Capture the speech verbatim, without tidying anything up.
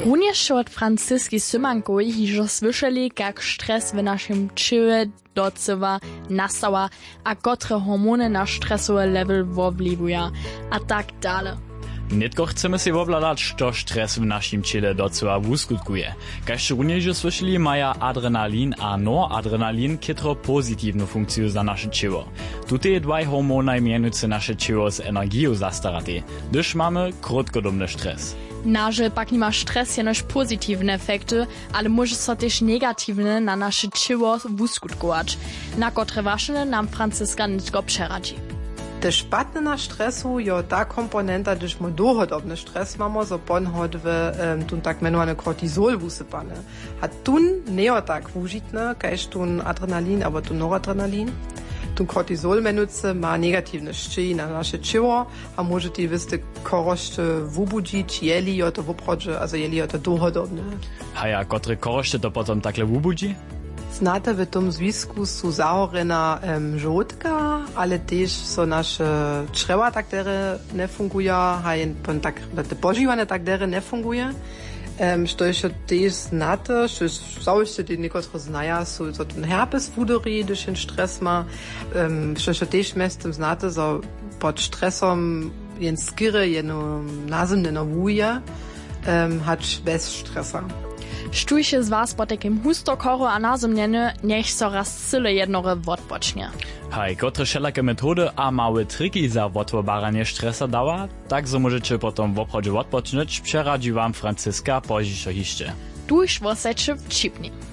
Również od Franciski Symankowi hižo słyszeli, jak stres w naszym ciele docewa nastała, a kotre hormony na stresowy level wpływają, a tak dalej. Nitko chcemy si obladać, co stres w naszym ciele docewa uskutkuje. Kaž również słyszeli, maja adrenalin a noradrenalin kitro pozytywną funkcję za nasze ciało. Tutaj dwaj hormony mianujące nasze ciało z energią zastaraty, gdyż mamy krótkodobny stres. Naže pak nima stres jenož pozitívne efekty, ale môže sa tiež negatívne na naše ciało uskutkować, na kotre vašene nam Franciska Nitko přeradzi. Te špatne na stresu je ta komponenta, když my dlhodobny stres mamy, so pon hodve um, tun tak menovaný kortizol vysypane. A tun nie tak užitne, kaž tun adrenalin, aber tun noradrenalin. Tun kortizol menuce ma negatívne ščeji na naše ciało, a môže ti viste korošte wubudzić, jeli je to woprodže, also jeli je to dlhodobne. A ja, kotre korošte to potom takle wubudzi? Znate, w tym związku są zahorena um, żołądka, ale też są nasze czrewa tak dere nie fungują, a tak, te pożywane tak dere nie fungują. Um, što jeszcze też znate, što zawsze te niektóre znają, są so ten herpes wuderi, gdyż ten stres ma, um, što jeszcze też mestem znate, so pod stresom jen skire, jeno nazemne nawuje, um, hać bez stresa. Štujše z vás po takim hustokoru a nazemnjene, nech so raz cyle jednore odpocznie. Hej, kotre wszelakie metody a małe triki za odpobaranie stresa dała, tak so możecie potom w obchodzie odpocząć, przeradzi wam Franciska Pożiszo hiszcze. Tuż woseczy w Čipni.